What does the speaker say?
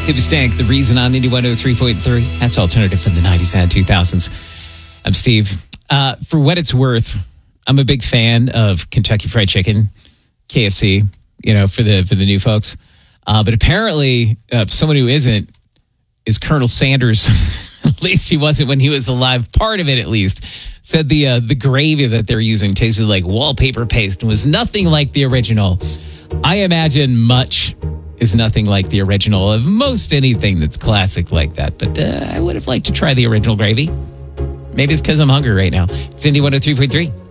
It was Stank, The Reason on Indie 103.3. That's alternative from the 90s and 2000s. I'm Steve. For what it's worth, I'm a big fan of Kentucky Fried Chicken, KFC, for the new folks. But apparently, someone who isn't is Colonel Sanders. At least he wasn't when he was alive. Part of it, at least. Said the gravy that they're using tasted like wallpaper paste and was nothing like the original. I imagine much is nothing like the original of most anything that's classic like that. But I would have liked to try the original gravy. Maybe it's because I'm hungry right now. It's Indie 103.3.